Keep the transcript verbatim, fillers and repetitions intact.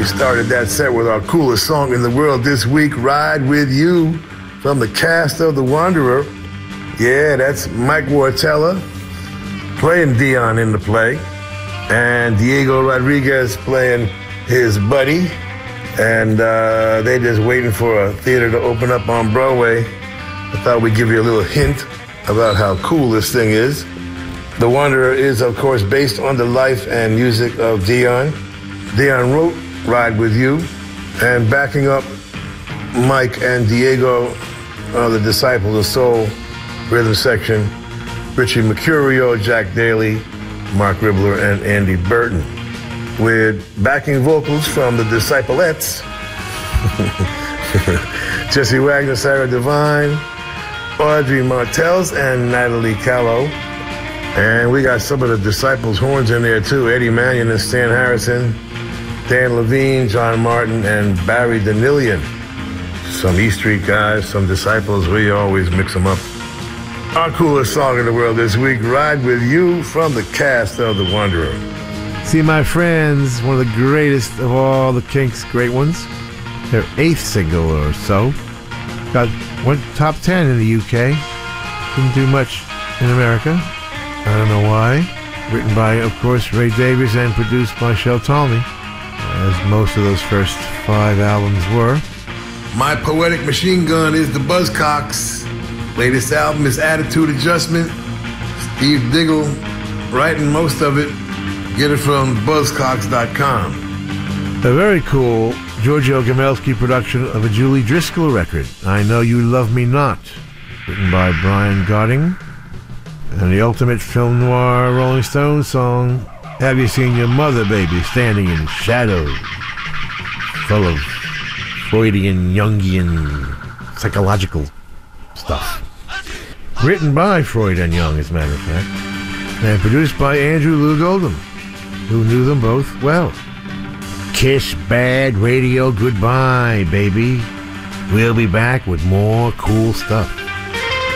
started that set with our coolest song in the world this week, Ride With You, from the cast of The Wanderer. Yeah, that's Mike Wartella playing Dion in the play, and Diego Rodriguez playing his buddy, and uh, they just waiting for a theater to open up on Broadway. I thought we'd give you a little hint about how cool this thing is. The Wanderer is, of course, based on the life and music of Dion. Dion wrote Ride With You, and backing up Mike and Diego are the Disciples of Soul rhythm section, Richie Mercurio, Jack Daly, Mark Ribbler, and Andy Burton, with backing vocals from the Disciplettes, Jesse Wagner, Sarah Devine, Audrey Martels, and Natalie Callow. And we got some of the Disciples' horns in there, too. Eddie Mannion and Stan Harrison, Dan Levine, John Martin, and Barry Danilian. Some E Street guys, some Disciples. We always mix them up. Our coolest song in the world this week, Ride With You, from the cast of The Wanderer. See, my friends, one of the greatest of all the Kinks' great ones. Their eighth single or so. Got went top ten in the U K. Didn't do much in America. I don't know why. Written by, of course, Ray Davies and produced by Shel Talmy, as most of those first five albums were. My Poetic Machine Gun is the Buzzcocks. Latest album is Attitude Adjustment. Steve Diggle writing most of it. Get it from buzzcocks dot com. A very cool Giorgio Gamelski production of a Julie Driscoll record, I Know You Love Me Not, written by Brian Godding. And the ultimate film noir Rolling Stones song, Have You Seen Your Mother, Baby, Standing in Shadow, full of Freudian, Jungian, psychological stuff. Written by Freud and Jung, as a matter of fact, and produced by Andrew Loog Oldham, who knew them both well. Kiss Bad Radio goodbye, baby. We'll be back with more cool stuff.